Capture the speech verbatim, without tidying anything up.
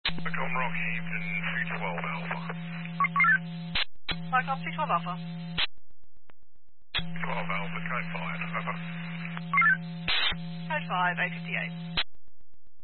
Macomb Rockhampton, three twelve Alpha. Microsoft three twelve Alpha. twelve Alpha, code five, over. Code five, eight fifty-eight.